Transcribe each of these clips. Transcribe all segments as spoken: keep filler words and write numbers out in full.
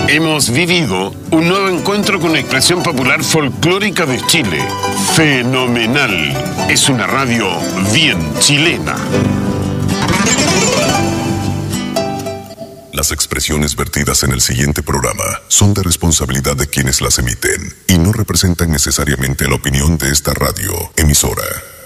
Hemos vivido un nuevo encuentro con la expresión popular folclórica de Chile. Fenomenal. Es una radio bien chilena. Las expresiones vertidas en el siguiente programa son de responsabilidad de quienes las emiten y no representan necesariamente la opinión de esta radio emisora.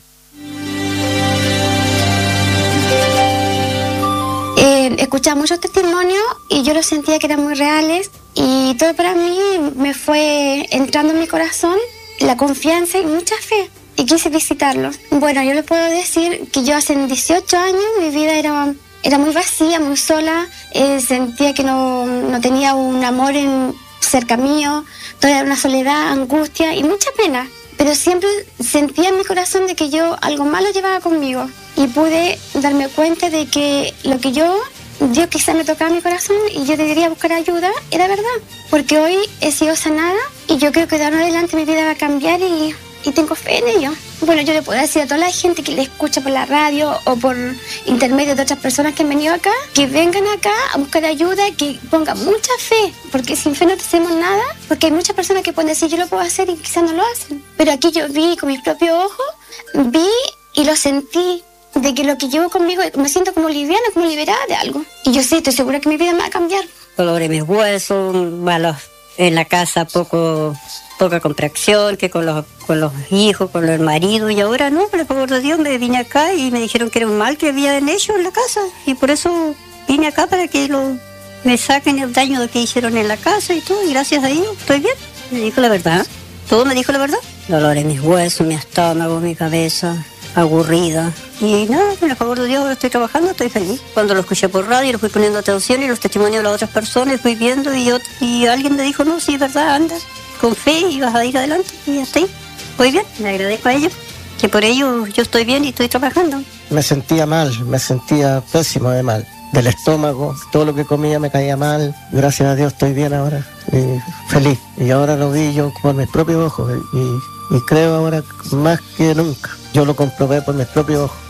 Eh, escuchaba muchos testimonios y yo los sentía que eran muy reales y todo para mí me fue entrando en mi corazón la confianza y mucha fe y quise visitarlos. Bueno, yo les puedo decir que yo hace dieciocho años mi vida era, era muy vacía, muy sola, eh, sentía que no, no tenía un amor en, cerca mío, toda una soledad, angustia y mucha pena. Pero siempre sentía en mi corazón de que yo algo malo llevaba conmigo y pude darme cuenta de que lo que yo, Dios quizá me tocaba mi corazón y yo debería buscar ayuda, era verdad. Porque hoy he sido sanada y yo creo que de ahora en adelante mi vida va a cambiar y, y tengo fe en ello. Bueno, yo le puedo decir a toda la gente que le escucha por la radio o por intermedio de otras personas que han venido acá, que vengan acá a buscar ayuda, que pongan mucha fe, porque sin fe no hacemos nada, porque hay muchas personas que pueden decir yo lo puedo hacer y quizás no lo hacen. Pero aquí yo vi con mis propios ojos, vi y lo sentí, de que lo que llevo conmigo, me siento como liviana, como liberada de algo. Y yo sí, estoy segura que mi vida me va a cambiar. Dolor en mis huesos, malos en la casa, poco... poca contracción, que con los, con los hijos, con el marido, y ahora no, por el favor de Dios, me vine acá y me dijeron que era un mal que había en ellos en la casa, y por eso vine acá para que lo, me saquen el daño que hicieron en la casa y todo, y gracias a Dios estoy bien. Me dijo la verdad, todo me dijo la verdad. Dolor en mis huesos, mi estómago, mi cabeza, aburrida, y nada, por el favor de Dios, ahora estoy trabajando, estoy feliz. Cuando lo escuché por radio, lo fui poniendo atención y los testimonios de las otras personas, fui viendo y, yo, y alguien me dijo, no, sí, es verdad, anda con fe y vas a ir adelante y ya estoy. Muy bien, le agradezco a ellos, que por ello yo estoy bien y estoy trabajando. Me sentía mal, me sentía pésimo de mal, del estómago, todo lo que comía me caía mal, gracias a Dios estoy bien ahora, y feliz. Y ahora lo vi yo por mis propios ojos y, y creo ahora más que nunca, yo lo comprobé por mis propios ojos.